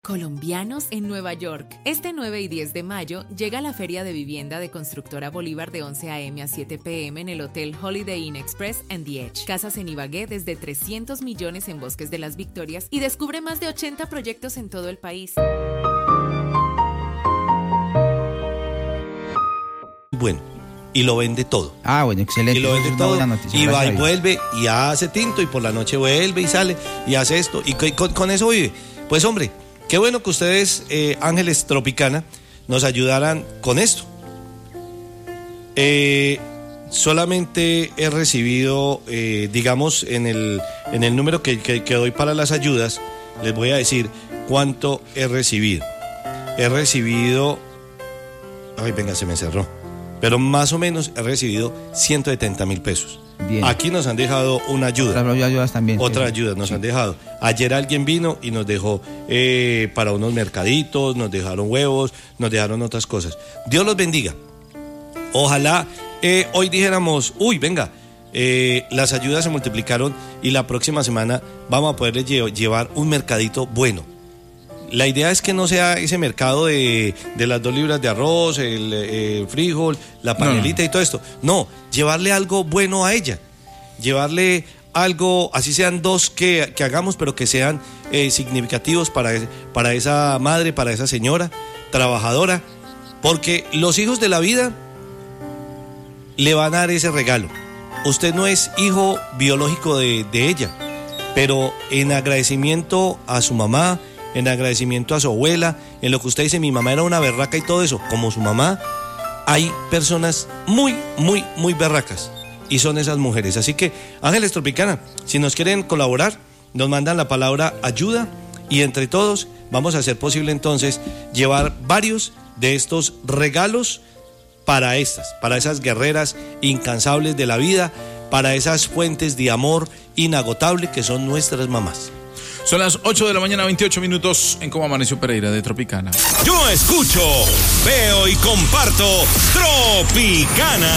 Colombianos en Nueva York. Este 9 y 10 de mayo llega la Feria de Vivienda de Constructora Bolívar de 11 a.m. a 7 p.m. en el Hotel Holiday Inn Express and The Edge. Casas en Ibagué desde 300 millones en Bosques de las Victorias y descubre más de 80 proyectos en todo el país. Bueno, y lo vende todo. Ah, bueno, excelente. Y lo vende todo. Noticia, y va y vuelve y hace tinto y por la noche vuelve y sale y hace esto. Y con eso vive. Pues hombre, qué bueno que ustedes, Ángeles Tropicana, nos ayudaran con esto. Solamente he recibido, digamos, en el número que doy para las ayudas, les voy a decir cuánto he recibido. He recibido... Ay, venga, se me cerró. Pero más o menos he recibido 170,000 pesos. Bien. Aquí nos han dejado una ayuda. Otras ayudas también. Otras ayudas nos han dejado. Ayer alguien vino y nos dejó para unos mercaditos, nos dejaron huevos, nos dejaron otras cosas. Dios los bendiga. Ojalá hoy dijéramos, uy, venga, las ayudas se multiplicaron y la próxima semana vamos a poder llevar un mercadito bueno. La idea es que no sea ese mercado de las 2 libras de arroz, el frijol, la panelita y todo esto. No, llevarle algo bueno a ella. Llevarle algo, así sean 2 que hagamos, pero que sean significativos para esa madre, para esa señora trabajadora. Porque los hijos de la vida le van a dar ese regalo. Usted no es hijo biológico de ella, pero en agradecimiento a su mamá, en agradecimiento a su abuela, en lo que usted dice, mi mamá era una berraca y todo eso, como su mamá, hay personas muy, muy, muy berracas y son esas mujeres. Así que, Ángeles Tropicana, si nos quieren colaborar, nos mandan la palabra ayuda y entre todos vamos a hacer posible entonces llevar varios de estos regalos para esas guerreras incansables de la vida, para esas fuentes de amor inagotable que son nuestras mamás. Son las 8 de la mañana, 28 minutos en Cómo Amaneció Pereira de Tropicana. Yo escucho, veo y comparto Tropicana.